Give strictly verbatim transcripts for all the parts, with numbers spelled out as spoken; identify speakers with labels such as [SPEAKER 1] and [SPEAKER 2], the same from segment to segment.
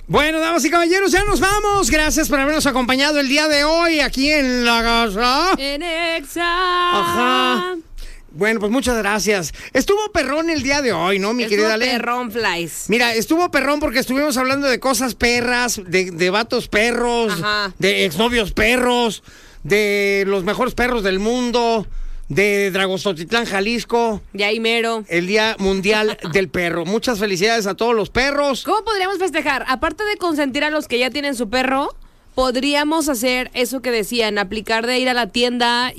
[SPEAKER 1] Bueno, damas y caballeros, ya nos vamos. Gracias por habernos acompañado el día de hoy aquí en La Garra.
[SPEAKER 2] En Exa.
[SPEAKER 1] Ajá. Bueno, pues muchas gracias. Estuvo perrón el día de hoy, ¿no, mi
[SPEAKER 2] estuvo
[SPEAKER 1] querida Ale?
[SPEAKER 2] perrón, Flies.
[SPEAKER 1] Mira, estuvo perrón porque estuvimos hablando de cosas perras, de, de vatos perros,
[SPEAKER 2] Ajá.
[SPEAKER 1] de exnovios perros, de los mejores perros del mundo, de Dragostotitlán, Jalisco.
[SPEAKER 2] De ahí mero.
[SPEAKER 1] El Día Mundial del Perro. Muchas felicidades a todos los perros.
[SPEAKER 2] ¿Cómo podríamos festejar? Aparte de consentir a los que ya tienen su perro, podríamos hacer eso que decían, aplicar de ir a la tienda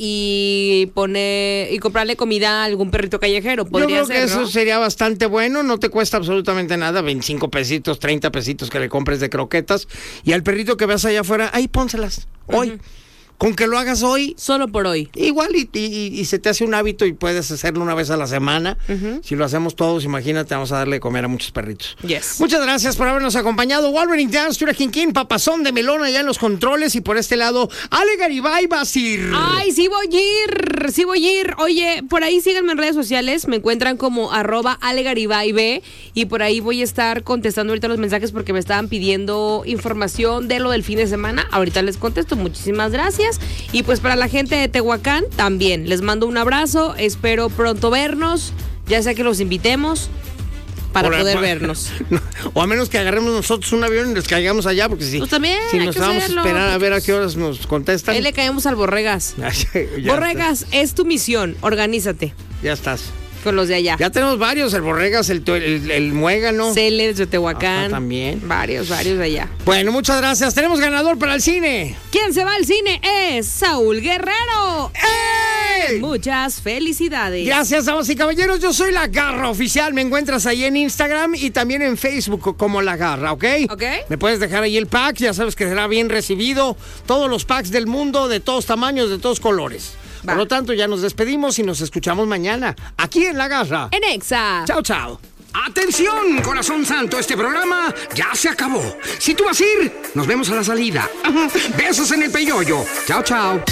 [SPEAKER 2] y poner y comprarle comida a algún perrito callejero.
[SPEAKER 1] Yo
[SPEAKER 2] Podría
[SPEAKER 1] creo
[SPEAKER 2] ser,
[SPEAKER 1] que eso
[SPEAKER 2] ¿no?
[SPEAKER 1] sería bastante bueno, no te cuesta absolutamente nada, veinticinco pesitos, treinta pesitos que le compres de croquetas y al perrito que veas allá afuera, ahí pónselas, hoy. Uh-huh. Con que lo hagas hoy.
[SPEAKER 2] Solo por hoy.
[SPEAKER 1] Igual y, y, y se te hace un hábito y puedes hacerlo una vez a la semana. Uh-huh. Si lo hacemos todos, imagínate, vamos a darle de comer a muchos perritos.
[SPEAKER 2] Yes.
[SPEAKER 1] Muchas gracias por habernos acompañado. Wolverine Dance, Tura King King, Papazón de Melón allá en los controles y por este lado, Ale Garibay Basir.
[SPEAKER 2] Ay, sí voy a ir, sí voy a ir. Oye, por ahí síganme en redes sociales, me encuentran como arroba Ale Garibay B y por ahí voy a estar contestando ahorita los mensajes porque me estaban pidiendo información de lo del fin de semana. Ahorita les contesto, muchísimas gracias. Y pues para la gente de Tehuacán también les mando un abrazo, espero pronto vernos, ya sea que los invitemos para
[SPEAKER 1] Por
[SPEAKER 2] poder
[SPEAKER 1] pa-
[SPEAKER 2] vernos.
[SPEAKER 1] No, o a menos que agarremos nosotros un avión y les caigamos allá, porque si,
[SPEAKER 2] Pues también,
[SPEAKER 1] si
[SPEAKER 2] hay
[SPEAKER 1] nos
[SPEAKER 2] que
[SPEAKER 1] vamos
[SPEAKER 2] hacerlo,
[SPEAKER 1] a esperar a ver a
[SPEAKER 2] pues,
[SPEAKER 1] qué horas nos contestan.
[SPEAKER 2] Ahí le caemos al Borregas.
[SPEAKER 1] Ya
[SPEAKER 2] Borregas, es tu misión, organízate.
[SPEAKER 1] Ya estás.
[SPEAKER 2] Con los de allá.
[SPEAKER 1] Ya tenemos varios, el Borregas, el, el, el Muégano.
[SPEAKER 2] Celes de Tehuacán.
[SPEAKER 1] Ajá, también.
[SPEAKER 2] Varios, varios de allá.
[SPEAKER 1] Bueno, muchas gracias. Tenemos ganador para el cine.
[SPEAKER 2] ¿Quién se va al cine? Es Saúl Guerrero.
[SPEAKER 1] ¡Ey!
[SPEAKER 2] Muchas felicidades.
[SPEAKER 1] Gracias, damas y caballeros. Yo soy La Garra Oficial. Me encuentras ahí en Instagram y también en Facebook como La Garra, ¿ok?
[SPEAKER 2] Ok.
[SPEAKER 1] Me puedes dejar ahí el pack. Ya sabes que será bien recibido. Todos los packs del mundo, de todos tamaños, de todos colores.
[SPEAKER 2] Va.
[SPEAKER 1] Por lo tanto, ya nos despedimos y nos escuchamos mañana aquí en La Garra.
[SPEAKER 2] En Exa.
[SPEAKER 1] Chao, chao. ¡Atención, corazón santo! Este programa ya se acabó. Si tú vas a ir, nos vemos a la salida. Besos en el peyoyo. Chao, chao.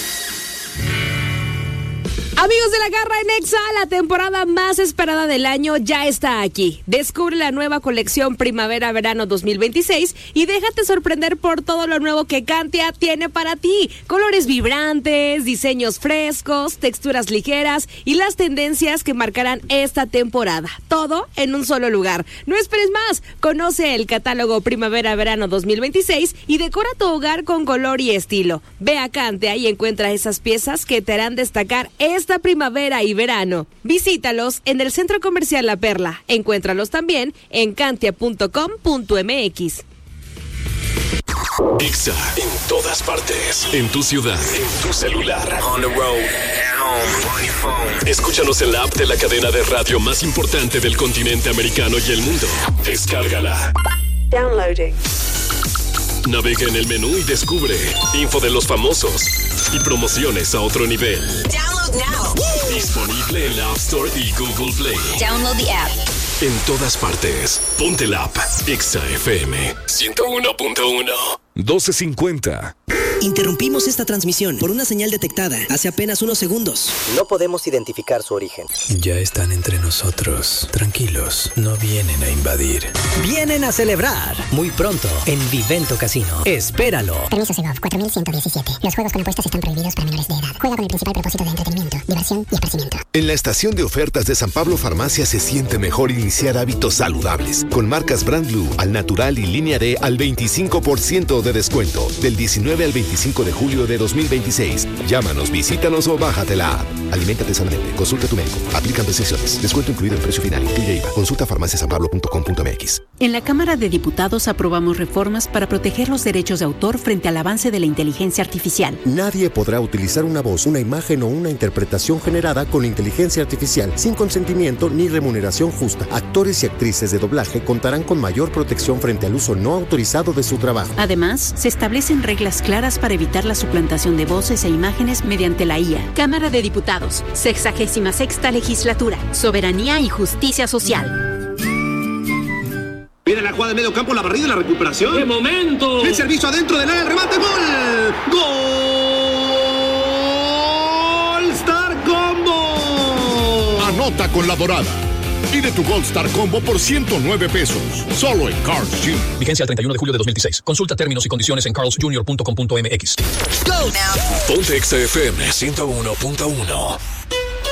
[SPEAKER 2] Amigos de La Garra en Exa, la temporada más esperada del año ya está aquí. Descubre la nueva colección Primavera-Verano dos mil veintiséis y déjate sorprender por todo lo nuevo que Cantia tiene para ti. Colores vibrantes, diseños frescos, texturas ligeras y las tendencias que marcarán esta temporada. Todo en un solo lugar. No esperes más. Conoce el catálogo Primavera-Verano dos mil veintiséis y decora tu hogar con color y estilo. Ve a Cantia y encuentra esas piezas que te harán destacar esta primavera y verano. Visítalos en el Centro Comercial La Perla. Encuéntralos también en cantia punto com punto m x.
[SPEAKER 3] Exa en todas partes. En tu ciudad, en tu celular. On the road, at home, on your phone. Escúchanos en la app de la cadena de radio más importante del continente americano y el mundo. Descárgala.
[SPEAKER 4] Downloading.
[SPEAKER 3] Navega en el menú y descubre info de los famosos y promociones a otro nivel.
[SPEAKER 4] Download now.
[SPEAKER 3] Disponible en la App Store y Google Play.
[SPEAKER 4] Download the app.
[SPEAKER 3] En todas partes. Ponte la app. Exa F M ciento uno punto uno. doce cincuenta.
[SPEAKER 5] Interrumpimos esta transmisión por una señal detectada hace apenas unos segundos.
[SPEAKER 6] No podemos identificar su origen.
[SPEAKER 7] Ya están entre nosotros. Tranquilos, no vienen a invadir.
[SPEAKER 5] Vienen a celebrar muy pronto en Vivento Casino. Espéralo.
[SPEAKER 8] Permiso Segov cuatro mil ciento diecisiete. Los juegos con apuestas están prohibidos para menores de edad. Juega con el principal propósito de entretenimiento, diversión y esparcimiento.
[SPEAKER 9] En la estación de ofertas de San Pablo Farmacia se siente mejor iniciar hábitos saludables. Con marcas Brand Blue, Al Natural y Línea D al veinticinco por ciento de descuento. Del diecinueve al veinticinco de julio de dos mil veintiséis. Llámanos, visítanos o bájate la app. Aliméntate sanamente. Consulta a tu médico. Aplican restricciones. Descuento incluido en precio final. Incluye I V A. Consulta farmacia san pablo punto com punto m x.
[SPEAKER 10] En la Cámara de Diputados aprobamos reformas para proteger los derechos de autor frente al avance de la inteligencia artificial.
[SPEAKER 11] Nadie podrá utilizar una voz, una imagen o una interpretación generada con inteligencia artificial sin consentimiento ni remuneración justa. Actores y actrices de doblaje contarán con mayor protección frente al uso no autorizado de su trabajo.
[SPEAKER 10] Además, se establecen reglas claras para evitar la suplantación de voces e imágenes mediante la I A. Cámara de Diputados, sexagésima sexta legislatura, soberanía y justicia social.
[SPEAKER 12] Viene la jugada de medio campo, la barrida y la recuperación.
[SPEAKER 13] ¡Qué momento!
[SPEAKER 12] El servicio adentro del área, el remate, gol. ¡Gol! Star Combo.
[SPEAKER 14] Anota con la Dorada.
[SPEAKER 13] Pide tu Gold Star Combo por ciento nueve pesos. Solo en Carl's Junior
[SPEAKER 14] Vigencia el treinta y uno de julio de dos mil dieciséis. Consulta términos y condiciones en carls junior punto com punto m x.
[SPEAKER 3] Ponte Exa F M ciento uno punto uno.